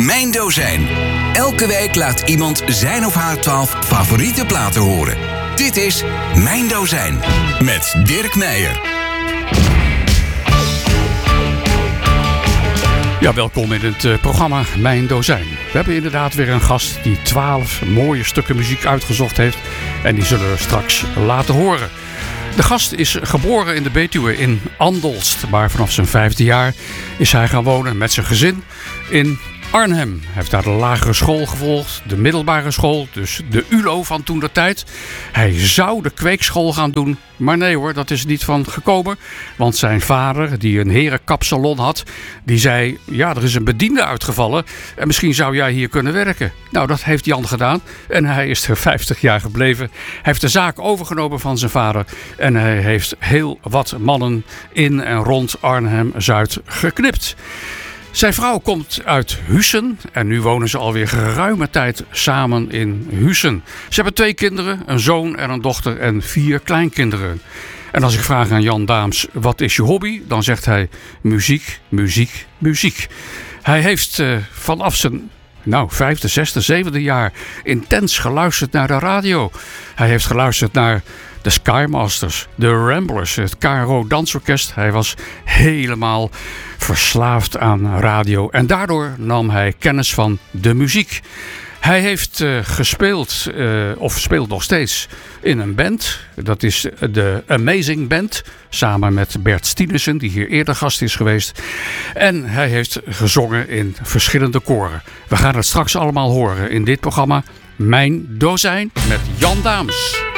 Mijn Dozijn. Elke week laat iemand zijn of haar 12 favoriete platen horen. Dit is Mijn Dozijn met Dirk Meijer. Ja, welkom in het programma Mijn Dozijn. We hebben inderdaad weer een gast die 12 mooie stukken muziek uitgezocht heeft. En die zullen we straks laten horen. De gast is geboren in de Betuwe in Andelst. Maar vanaf zijn 5e jaar is hij gaan wonen met zijn gezin in Arnhem. Hij heeft daar de lagere school gevolgd, de middelbare school, dus de ULO van toentertijd. Hij zou de kweekschool gaan doen, maar nee hoor, dat is niet van gekomen. Want zijn vader, die een herenkapsalon had, die zei, ja, er is een bediende uitgevallen en misschien zou jij hier kunnen werken. Nou, dat heeft Jan gedaan en hij is er 50 jaar gebleven. Hij heeft de zaak overgenomen van zijn vader en hij heeft heel wat mannen in en rond Arnhem-Zuid geknipt. Zijn vrouw komt uit Huissen en nu wonen ze alweer geruime tijd samen in Huissen. Ze hebben 2 kinderen, een zoon en een dochter en 4 kleinkinderen. En als ik vraag aan Jan Daams, wat is je hobby? Dan zegt hij muziek, muziek, muziek. Hij heeft vanaf zijn 5e, 6e, 7e jaar intens geluisterd naar de radio. Hij heeft geluisterd naar de Skymasters, de Ramblers, het KRO Dansorkest. Hij was helemaal verslaafd aan radio. En daardoor nam hij kennis van de muziek. Hij heeft gespeeld, of speelt nog steeds, in een band. Dat is de Amazing Band. Samen met Bert Stienesen, die hier eerder gast is geweest. En hij heeft gezongen in verschillende koren. We gaan het straks allemaal horen in dit programma Mijn Dozijn met Jan Daams.